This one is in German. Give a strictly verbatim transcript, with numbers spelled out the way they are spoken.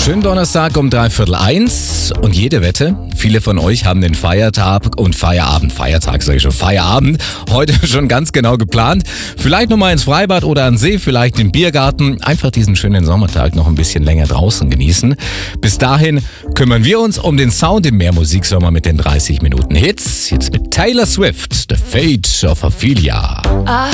Schönen Donnerstag um dreiviertel eins und jede Wette, viele von euch haben den Feiertag und Feierabend, Feiertag sage ich schon, Feierabend, heute schon ganz genau geplant. Vielleicht nochmal ins Freibad oder an den See, vielleicht im Biergarten, einfach diesen schönen Sommertag noch ein bisschen länger draußen genießen. Bis dahin kümmern wir uns um den Sound im Mehrmusiksommer mit den dreißig Minuten Hits. Jetzt mit Taylor Swift, The Fate of Ophelia. I